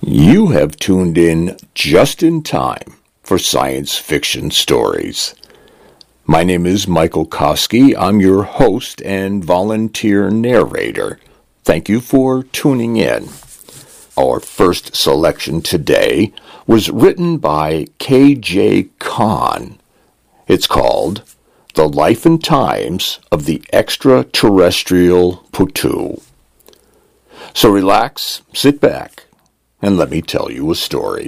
You have tuned in just in time for science fiction stories. My name is Michael Koski. I'm your host and volunteer narrator. Thank you for tuning in. Our first selection today was written by K.J. Kahn. It's called The Life and Times of the Extraterrestrial Potoo. So relax, sit back, and let me tell you a story.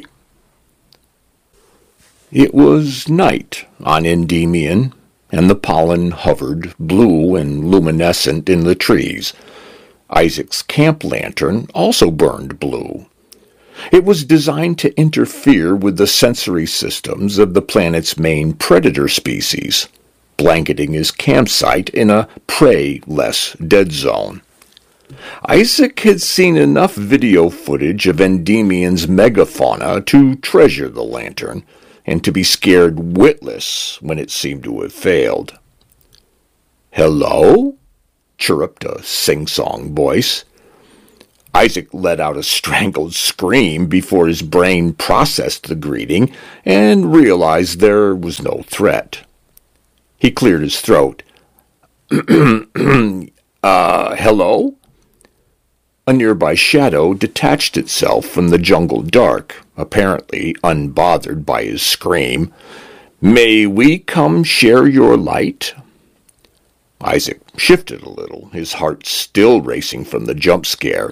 It was night on Endymion, and the pollen hovered blue and luminescent in the trees. Isaac's camp lantern also burned blue. It was designed to interfere with the sensory systems of the planet's main predator species, blanketing his campsite in a prey-less dead zone. Isaac had seen enough video footage of Endymion's megafauna to treasure the lantern, and to be scared witless when it seemed to have failed. "Hello?" chirruped a sing-song voice. Isaac let out a strangled scream before his brain processed the greeting and realized there was no threat. He cleared his throat. Hello?" A nearby shadow detached itself from the jungle dark, apparently unbothered by his scream. "May we come share your light?" Isaac shifted a little, his heart still racing from the jump scare.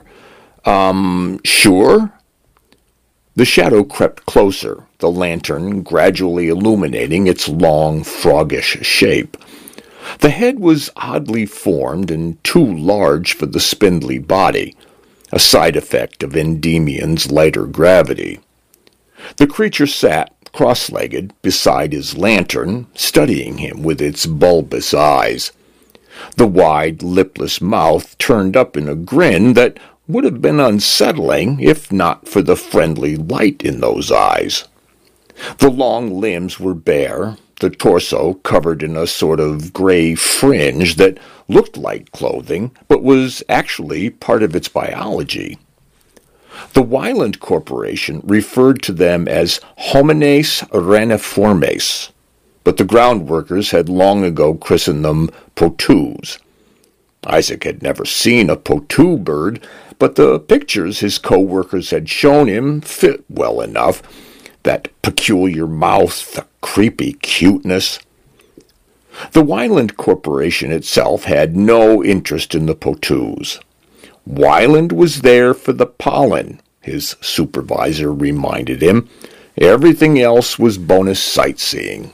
Sure?" The shadow crept closer, the lantern gradually illuminating its long, froggish shape. The head was oddly formed and too large for the spindly body, a side effect of Endymion's lighter gravity. The creature sat, cross-legged, beside his lantern, studying him with its bulbous eyes. The wide, lipless mouth turned up in a grin that would have been unsettling if not for the friendly light in those eyes. The long limbs were bare, the torso covered in a sort of gray fringe that looked like clothing, but was actually part of its biology. The Wyland Corporation referred to them as homines reniformes, but the ground workers had long ago christened them potoos. Isaac had never seen a potoo bird, but the pictures his co-workers had shown him fit well enough. That peculiar mouth, the creepy cuteness. The Wyland Corporation itself had no interest in the potoos. Wyland was there for the pollen, his supervisor reminded him. Everything else was bonus sightseeing.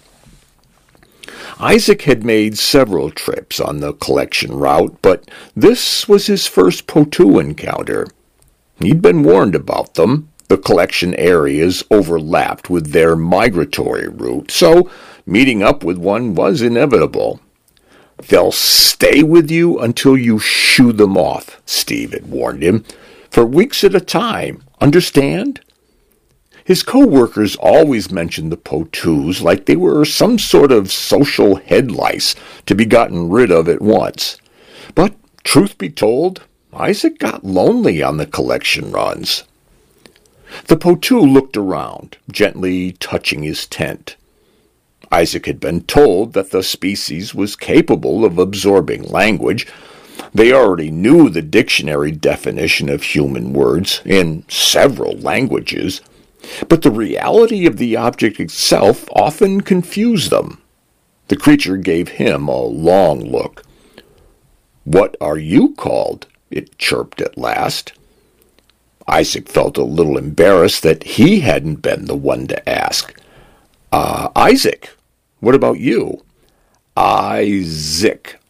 Isaac had made several trips on the collection route, but this was his first potoo encounter. He'd been warned about them. The collection areas overlapped with their migratory route, so meeting up with one was inevitable. "They'll stay with you until you shoo them off," Steve had warned him, "for weeks at a time. Understand?" His co-workers always mentioned the potoos like they were some sort of social head lice to be gotten rid of at once. But, truth be told, Isaac got lonely on the collection runs. The potoo looked around, gently touching his tent. Isaac had been told that the species was capable of absorbing language. They already knew the dictionary definition of human words in several languages, but the reality of the object itself often confused them. The creature gave him a long look. "What are you called?" it chirped at last. Isaac felt a little embarrassed that he hadn't been the one to ask. Isaac. What about you?" Isaac.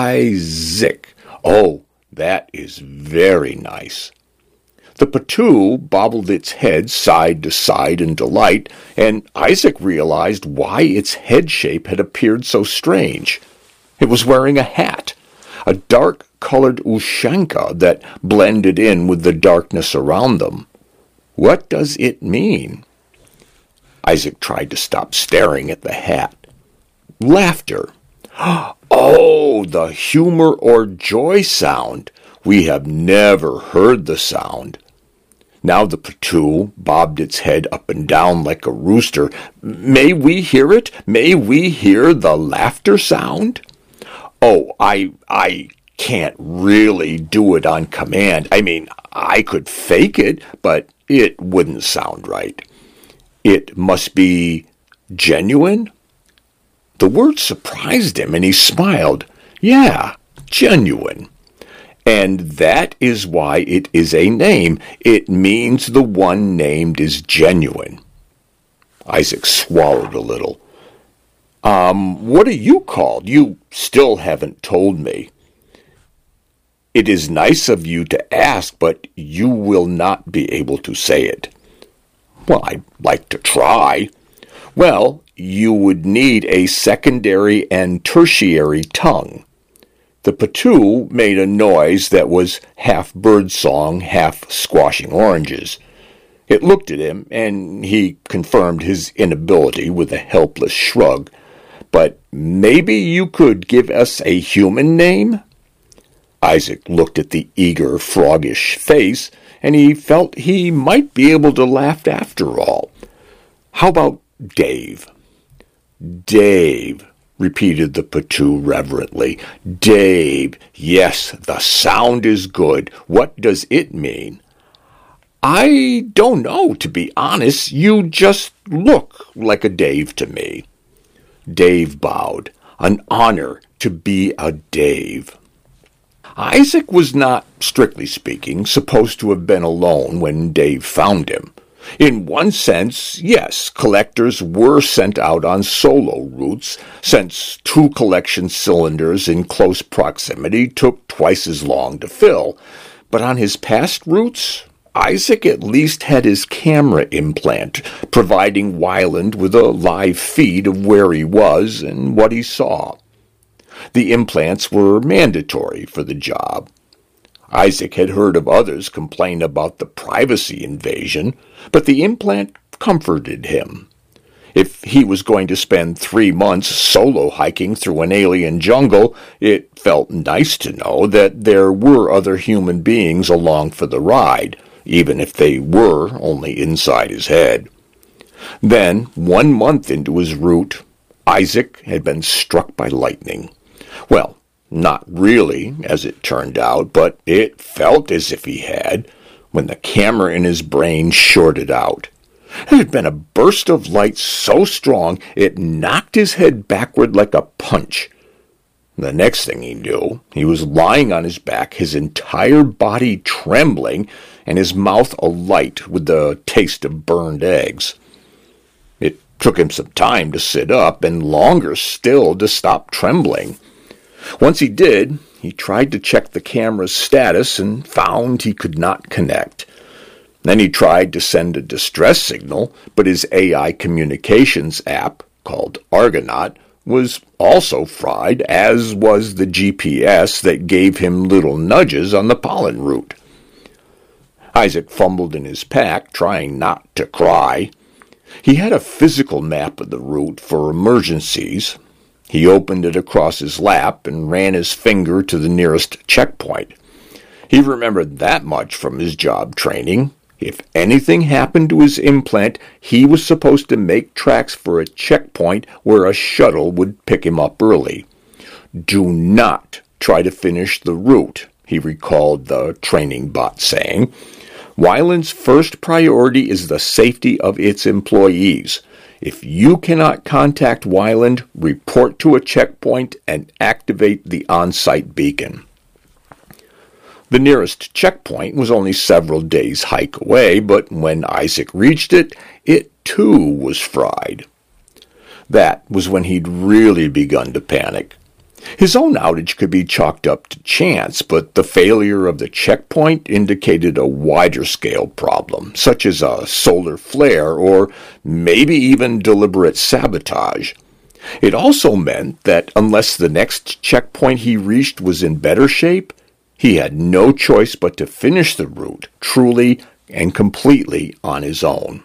Oh, that is very nice." The potoo bobbled its head side to side in delight, and Isaac realized why its head shape had appeared so strange. It was wearing a hat, a dark-colored ushanka that blended in with the darkness around them. What does it mean? Isaac tried to stop staring at the hat. Laughter. "Oh, the humor or joy sound. We have never heard the sound." Now the patoo bobbed its head up and down like a rooster. "May we hear it? May we hear the laughter sound?" "Oh, I can't really do it on command. I mean, I could fake it, but it wouldn't sound right." "It must be genuine?" The word surprised him, and he smiled. "Yeah, genuine. And that is why it is a name. It means the one named is genuine." Isaac swallowed a little. What are you called? You still haven't told me." "It is nice of you to ask, but you will not be able to say it." "Well, I'd like to try." "Well, you would need a secondary and tertiary tongue." The patoo made a noise that was half birdsong, half squashing oranges. It looked at him, and he confirmed his inability with a helpless shrug. "But maybe you could give us a human name?" Isaac looked at the eager, froggish face, and he felt he might be able to laugh after all. "How about Dave?" "Dave," repeated the patoo reverently. "Dave. Yes, the sound is good. What does it mean?" "I don't know, to be honest. You just look like a Dave to me." Dave bowed. "An honor to be a Dave." Isaac was not, strictly speaking, supposed to have been alone when Dave found him. In one sense, yes, collectors were sent out on solo routes, since 2 collection cylinders in close proximity took twice as long to fill. But on his past routes, Isaac at least had his camera implant, providing Weiland with a live feed of where he was and what he saw. The implants were mandatory for the job. Isaac had heard of others complain about the privacy invasion, but the implant comforted him. If he was going to spend 3 months solo hiking through an alien jungle, it felt nice to know that there were other human beings along for the ride, even if they were only inside his head. Then, 1 month into his route, Isaac had been struck by lightning. Well, not really, as it turned out, but it felt as if he had, when the camera in his brain shorted out. It had been a burst of light so strong it knocked his head backward like a punch. The next thing he knew, he was lying on his back, his entire body trembling, and his mouth alight with the taste of burned eggs. It took him some time to sit up, and longer still to stop trembling. Once he did, he tried to check the camera's status and found he could not connect. Then he tried to send a distress signal, but his AI communications app, called Argonaut, was also fried, as was the GPS that gave him little nudges on the pollen route. Isaac fumbled in his pack, trying not to cry. He had a physical map of the route for emergencies. He opened it across his lap and ran his finger to the nearest checkpoint. He remembered that much from his job training. If anything happened to his implant, he was supposed to make tracks for a checkpoint where a shuttle would pick him up early. "Do not try to finish the route," he recalled the training bot saying. "Weiland's first priority is the safety of its employees. If you cannot contact Weiland, report to a checkpoint and activate the on-site beacon." The nearest checkpoint was only several days' hike away, but when Isaac reached it, it too was fried. That was when he'd really begun to panic. His own outage could be chalked up to chance, but the failure of the checkpoint indicated a wider-scale problem, such as a solar flare or maybe even deliberate sabotage. It also meant that unless the next checkpoint he reached was in better shape, he had no choice but to finish the route truly and completely on his own.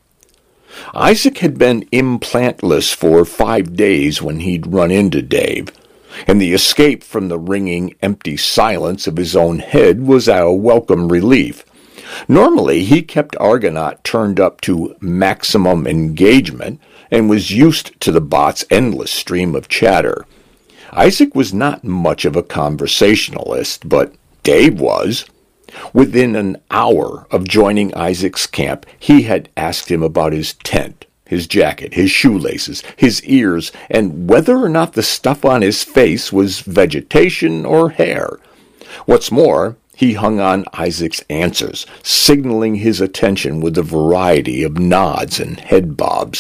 Isaac had been implantless for 5 days when he'd run into Dave, and the escape from the ringing, empty silence of his own head was a welcome relief. Normally, he kept Argonaut turned up to maximum engagement and was used to the bot's endless stream of chatter. Isaac was not much of a conversationalist, but Dave was. Within an hour of joining Isaac's camp, he had asked him about his tent, his jacket, his shoelaces, his ears, and whether or not the stuff on his face was vegetation or hair. What's more, he hung on Isaac's answers, signaling his attention with a variety of nods and head bobs.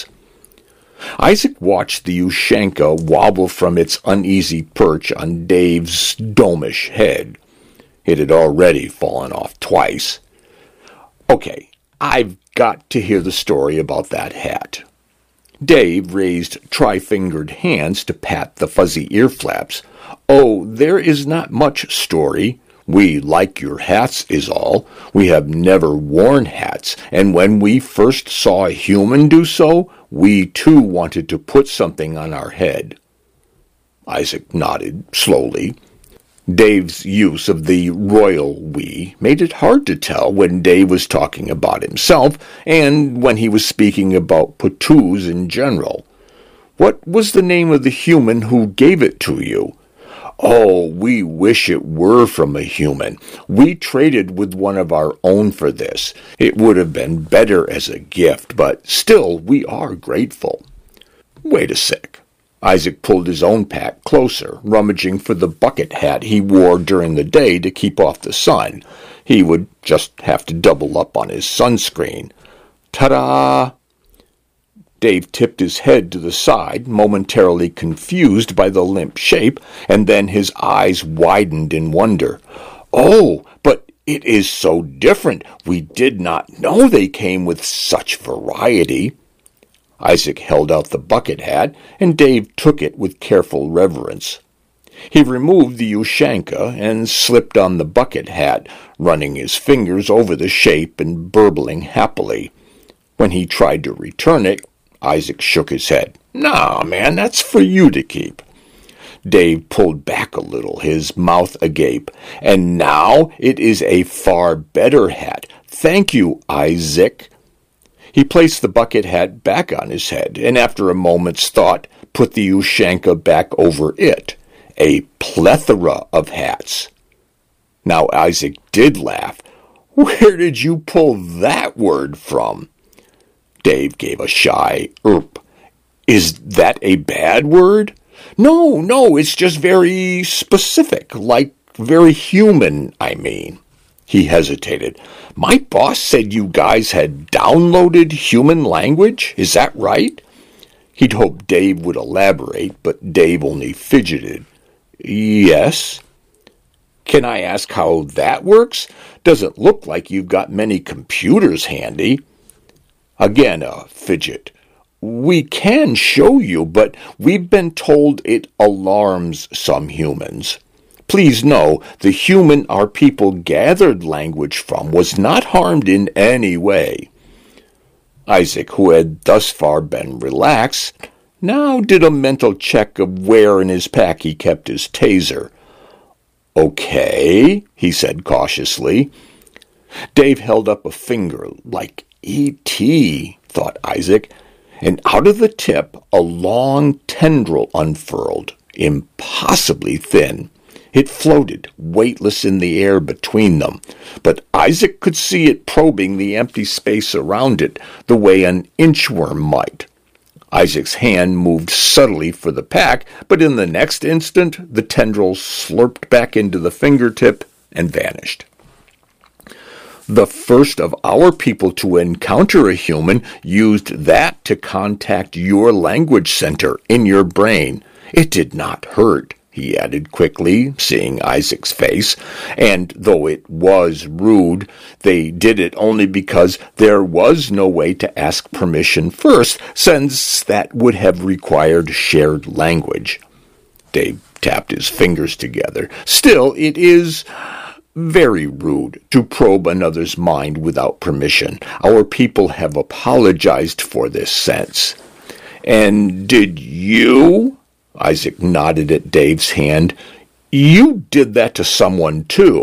Isaac watched the Ushanka wobble from its uneasy perch on Dave's domish head. It had already fallen off twice. Okay, I've got to hear the story about that hat. Dave raised tri-fingered hands to pat the fuzzy ear flaps. Oh, there is not much story. We like your hats is all. We have never worn hats, and when we first saw a human do so, we too wanted to put something on our head. Isaac nodded slowly. Dave's use of the royal we made it hard to tell when Dave was talking about himself and when he was speaking about Patoos in general. What was the name of the human who gave it to you? Oh, we wish it were from a human. We traded with one of our own for this. It would have been better as a gift, but still we are grateful. Wait a sec. Isaac pulled his own pack closer, rummaging for the bucket hat he wore during the day to keep off the sun. He would just have to double up on his sunscreen. Ta-da! Dave tipped his head to the side, momentarily confused by the limp shape, and then his eyes widened in wonder. Oh, but it is so different. We did not know they came with such variety. Isaac held out the bucket hat, and Dave took it with careful reverence. He removed the Ushanka and slipped on the bucket hat, running his fingers over the shape and burbling happily. When he tried to return it, Isaac shook his head. Nah, man, that's for you to keep. Dave pulled back a little, his mouth agape. And now it is a far better hat. Thank you, Isaac. He placed the bucket hat back on his head, and after a moment's thought, put the Ushanka back over it. A plethora of hats. Now Isaac did laugh. Where did you pull that word from? Dave gave a shy "Erp." Is that a bad word? No, it's just very specific, like very human, I mean. He hesitated. My boss said you guys had downloaded human language. Is that right? He'd hoped Dave would elaborate, but Dave only fidgeted. Yes. Can I ask how that works? Doesn't look like you've got many computers handy. Again a fidget. We can show you, but we've been told it alarms some humans. Please know, the human our people gathered language from was not harmed in any way. Isaac, who had thus far been relaxed, now did a mental check of where in his pack he kept his taser. Okay, he said cautiously. Dave held up a finger, like E.T., thought Isaac, and out of the tip a long tendril unfurled, impossibly thin. It floated, weightless in the air between them, but Isaac could see it probing the empty space around it the way an inchworm might. Isaac's hand moved subtly for the pack, but in the next instant the tendril slurped back into the fingertip and vanished. The first of our people to encounter a human used that to contact your language center in your brain. It did not hurt, he added quickly, seeing Isaac's face, and though it was rude, they did it only because there was no way to ask permission first, since that would have required shared language. Dave tapped his fingers together. Still, it is very rude to probe another's mind without permission. Our people have apologized for this sense. And did you? Isaac nodded at Dave's hand. You did that to someone, too.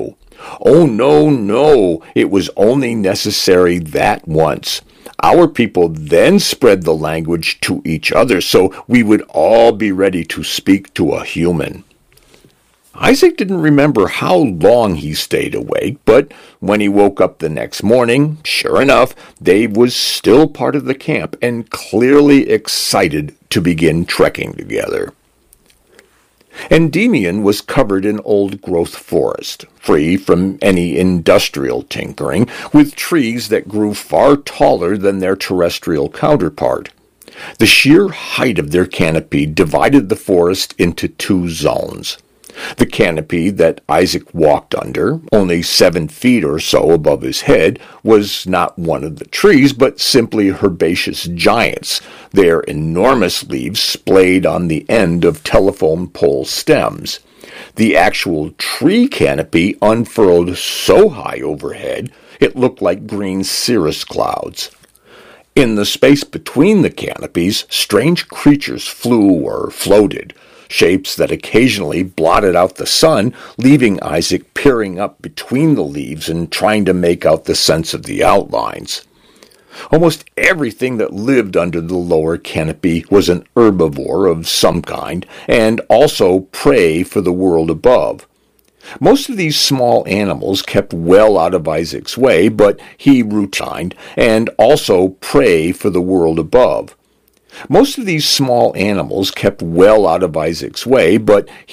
Oh, no, no, it was only necessary that once. Our people then spread the language to each other so we would all be ready to speak to a human. Isaac didn't remember how long he stayed awake, but when he woke up the next morning, sure enough, Dave was still part of the camp and clearly excited to begin trekking together. Endymion was covered in old-growth forest, free from any industrial tinkering, with trees that grew far taller than their terrestrial counterpart. The sheer height of their canopy divided the forest into two zones. The canopy that Isaac walked under, only 7 feet or so above his head, was not one of the trees, but simply herbaceous giants, their enormous leaves splayed on the end of telephone pole stems. The actual tree canopy unfurled so high overhead it looked like green cirrus clouds. In the space between the canopies, strange creatures flew or floated, shapes that occasionally blotted out the sun, leaving Isaac peering up between the leaves and trying to make out the sense of the outlines. Almost everything that lived under the lower canopy was an herbivore of some kind, and also prey for the world above. Most of these small animals kept well out of Isaac's way, but he routined, and also prey for the world above. Most of these small animals kept well out of Isaac's way, but